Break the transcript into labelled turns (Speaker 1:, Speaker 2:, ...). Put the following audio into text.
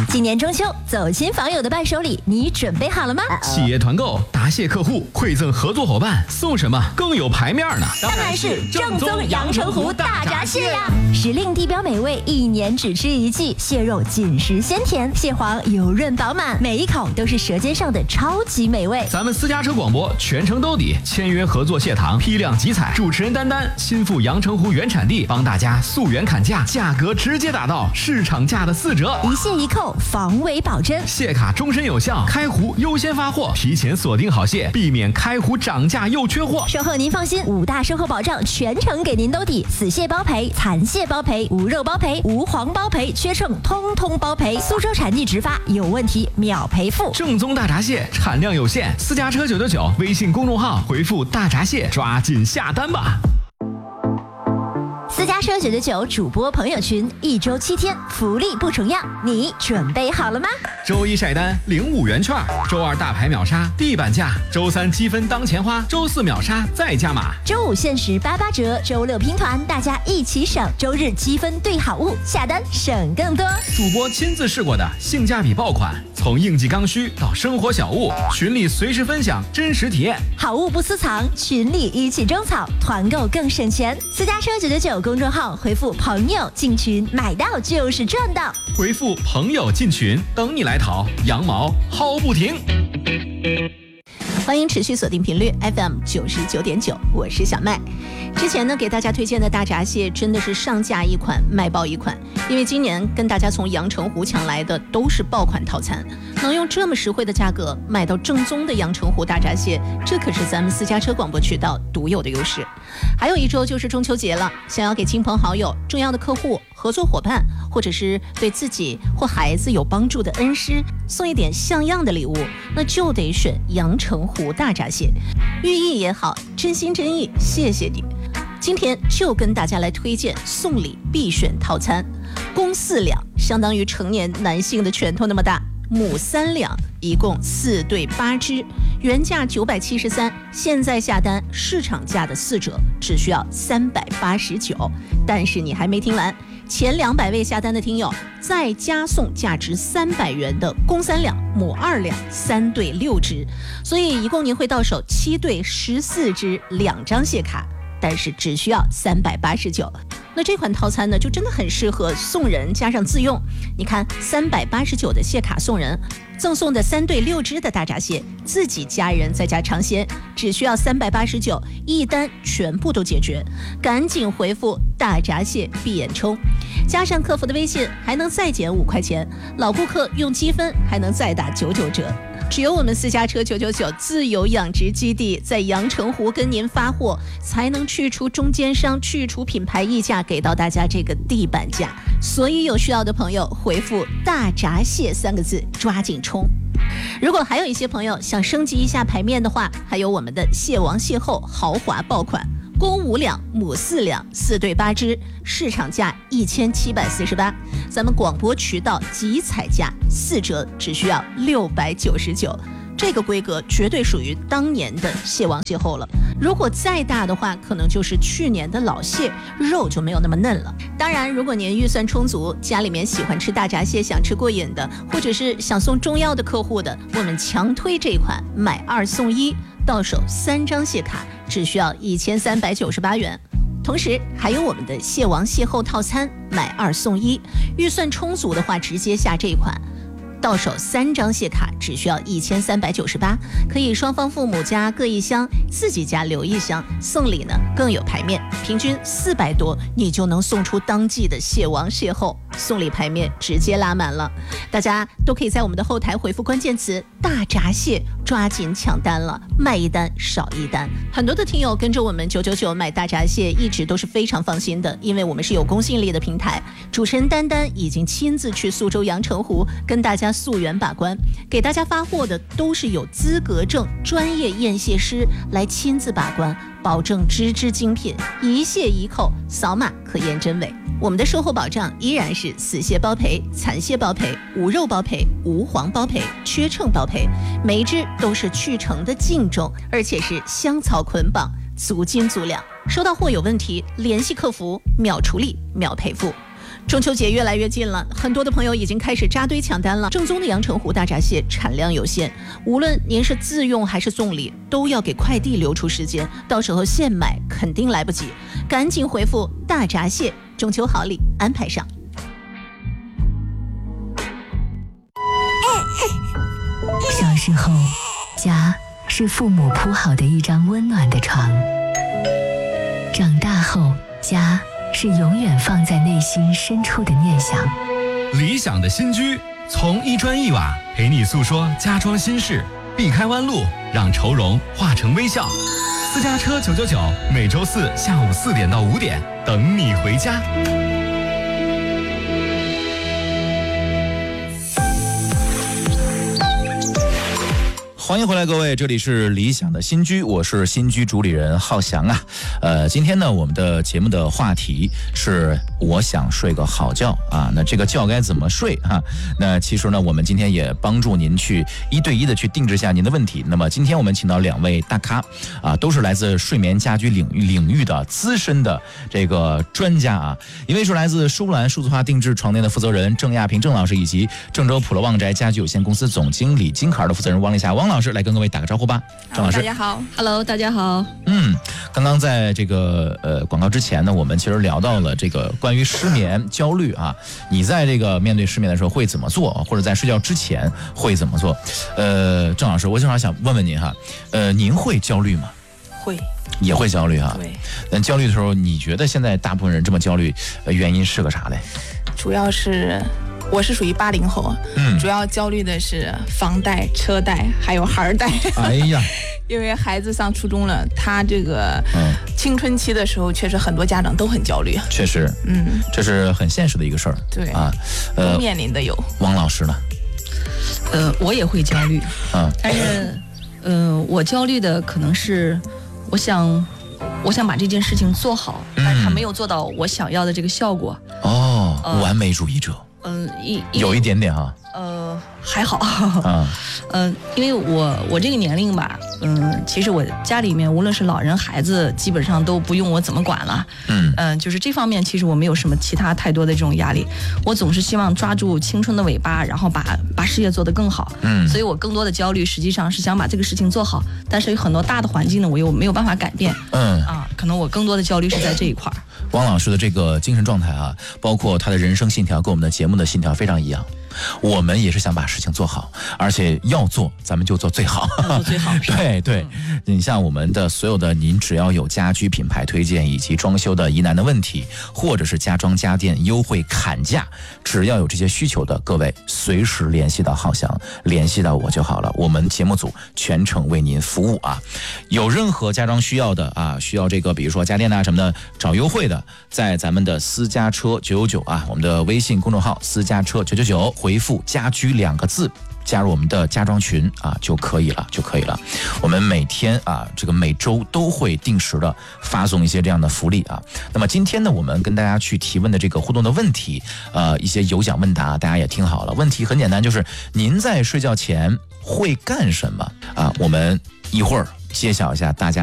Speaker 1: 今年中秋，走亲访友的伴手礼，你准备好了吗？
Speaker 2: 企业团购答谢客户，馈赠合作伙伴，送什么更有排面呢？
Speaker 1: 当然是正宗阳澄湖大闸蟹呀！时令地标美味，一年只吃一季，蟹肉紧实鲜甜，蟹黄油润饱满，每一口都是舌尖上的超级美味。
Speaker 2: 咱们私家车广播全程兜底，签约合作蟹塘，批量集采，主持人丹丹亲赴阳澄湖原产地，帮大家溯源砍价，价格直接打到市场价的4折，
Speaker 1: 一蟹一扣，防伪保真，
Speaker 2: 蟹卡终身有效，开湖优先发货，提前锁定好蟹，避免开湖涨价又缺货。
Speaker 1: 售后您放心，5大售后保障全程给您兜底，死蟹包赔，残蟹包赔，无肉包赔，无黄包赔，缺秤通通包赔。苏州产地直发，有问题秒赔付。
Speaker 2: 正宗大闸蟹产量有限，私家车999微信公众号回复大闸蟹，抓紧下单吧。
Speaker 1: 私家车999主播朋友群，1周7天，福利不重样，你准备好了吗？
Speaker 2: 周一晒单领5元券，周二大牌秒杀地板价，周三积分当钱花，周四秒杀再加码，
Speaker 1: 周五限时88折，周六拼团，大家一起省，周日积分兑好物，下单省更多。
Speaker 2: 主播亲自试过的性价比爆款，从应季刚需到生活小物，群里随时分享真实体验，
Speaker 1: 好物不私藏，群里一起种草，团购更省钱。私家车999公众号回复朋友进群，买到就是赚到。
Speaker 2: 回复朋友进群，等你来淘，羊毛薅不停。
Speaker 3: 欢迎持续锁定频率 FM 99.9，我是小麦。之前呢，给大家推荐的大闸蟹真的是上架一款卖爆一款，因为今年跟大家从阳澄湖抢来的都是爆款套餐，能用这么实惠的价格买到正宗的阳澄湖大闸蟹，这可是咱们私家车广播渠道独有的优势。还有1周就是中秋节了，想要给亲朋好友、重要的客户、合作伙伴，或者是对自己或孩子有帮助的恩师送一点像样的礼物，那就得选阳澄湖大闸蟹，寓意也好，真心真意，谢谢你。今天就跟大家来推荐送礼必选套餐，公4两，相当于成年男性的拳头那么大，母3两，一共4对8只，原价973，现在下单市场价的4折，只需要389。但是你还没听完，前200位下单的听友再加送价值300元的公3两、母2两，3对6只，所以一共您会到手7对14只2张蟹卡，但是只需要389。那这款套餐呢，就真的很适合送人加上自用。你看，389的蟹卡送人，赠送的3对6只的大闸蟹，自己家人在家尝鲜，只需要389，一单全部都解决。赶紧回复大闸蟹闭眼冲，加上客服的微信，还能再减5块钱。老顾客用积分还能再打99折。只有我们私家车999自有养殖基地在阳澄湖跟您发货，才能去除中间商，去除品牌溢价，给到大家这个地板价。所以有需要的朋友回复大闸蟹3个字，抓紧冲。如果还有一些朋友想升级一下牌面的话，还有我们的蟹王蟹后豪华爆款，公5两，母4两，4对8只，市场价1748，咱们广播渠道集采价4折，只需要699。这个规格绝对属于当年的蟹王蟹后了，如果再大的话，可能就是去年的老蟹，肉就没有那么嫩了。当然，如果您预算充足，家里面喜欢吃大闸蟹，想吃过瘾的，或者是想送中药的客户的，我们强推这款买2送1，到手3张蟹卡，只需要1398元。同时还有我们的蟹王蟹后套餐，买2送1，预算充足的话，直接下这一款。到手3张蟹卡，只需要1398，可以双方父母家各1箱，自己家留1箱，送礼呢更有排面，平均400多，你就能送出当季的蟹王蟹后，送礼排面直接拉满了。大家都可以在我们的后台回复关键词大闸蟹，抓紧抢单了，卖1单少1单。很多的听友跟着我们999买大闸蟹，一直都是非常放心的，因为我们是有公信力的平台。主持人丹丹已经亲自去苏州阳澄湖跟大家溯源把关，给大家发货的都是有资格证专业验蟹师来亲自把关，保证只只精品，一蟹一扣，扫码可验真伪。我们的售后保障依然是死蟹包赔、残蟹包赔、无肉包赔、无黄包赔、缺秤包赔，每一只都是去成的净重，而且是香草捆绑，足斤足两。收到货有问题，联系客服，秒处理，秒赔付。 中秋节越来越近了，很多的朋友已经开始扎堆抢单了。正宗的阳澄湖大闸蟹产量有限，无论您是自用还是送礼，都要给快递留出时间，到时候现买肯定来不及。赶紧回复大闸蟹，中秋好礼安排上。
Speaker 4: 小时候，家是父母铺好的一张温暖的床。长大后，家是永远放在内心深处的念想。
Speaker 2: 理想的新居，从一砖一瓦陪你诉说家装心事，避开弯路，让愁容化成微笑。私家车999，每周四下午4点到5点，等你回家。
Speaker 5: 欢迎回来，各位，这里是理想的新居，我是新居主理人浩翔啊。今天呢，我们的节目的话题是我想睡个好觉啊。那这个觉该怎么睡啊？那其实呢，我们今天也帮助您去1对1的去定制下您的问题。那么今天我们请到2位大咖啊，都是来自睡眠家居领域的资深的这个专家啊。一位是来自舒兰数字化定制床垫的负责人郑亚平郑老师，以及郑州普乐旺宅家居有限公司总经理金坎的负责人王丽霞王老师来跟各位打个招呼吧。郑老师，
Speaker 6: 大家好 ，Hello， 大家好。
Speaker 5: 刚刚在这个广告之前呢，我们其实聊到了这个关于失眠焦虑啊，你在这个面对失眠的时候会怎么做，或者在睡觉之前会怎么做？郑老师，我正好想问问您哈，您会焦虑吗？
Speaker 6: 会，
Speaker 5: 也会焦虑哈。
Speaker 6: 对。
Speaker 5: 那焦虑的时候，你觉得现在大部分人这么焦虑，原因是个啥嘞？
Speaker 6: 主要是。我是属于80后，主要焦虑的是房贷、车贷还有孩儿贷。
Speaker 5: 哎呀，
Speaker 6: 因为孩子上初中了，他这个青春期的时候，确实很多家长都很焦虑。
Speaker 5: 确实，这是很现实的一个事儿。
Speaker 6: 对
Speaker 5: 啊，
Speaker 6: 都面临的有。
Speaker 5: 王老师呢？
Speaker 7: 我也会焦虑，但是，我焦虑的可能是，我想把这件事情做好，但是他没有做到我想要的这个效果。
Speaker 5: 完美主义者。有一点点哈。
Speaker 7: 还好。因为我这个年龄吧，其实我家里面无论是老人孩子，基本上都不用我怎么管了。就是这方面其实我没有什么其他太多的这种压力，我总是希望抓住青春的尾巴，然后把事业做得更好。所以我更多的焦虑实际上是想把这个事情做好，但是有很多大的环境呢，我又没有办法改变。可能我更多的焦虑是在这一块。
Speaker 5: 王老师的这个精神状态啊，包括他的人生信条，跟我们的节目的信条非常一样。我们也是想把事情做好，而且要做咱们就做最好，
Speaker 7: 做最好。
Speaker 5: 对，你像我们的所有的，您只要有家居品牌推荐以及装修的疑难的问题，或者是家装家电优惠砍价，只要有这些需求的，各位随时联系到浩翔，联系到我就好了，我们节目组全程为您服务啊。有任何家装需要的啊，需要这个比如说家电啊什么的找优惠的，在咱们的私家车999啊，我们的微信公众号私家车999回复家居2个字，加入我们的家装群啊就可以了。我们每天啊，这个每周都会定时的发送一些这样的福利啊。那么今天呢，我们跟大家去提问的这个互动的问题，一些有奖问答，大家也听好了。问题很简单，就是您在睡觉前会干什么啊？我们一会儿揭晓一下大家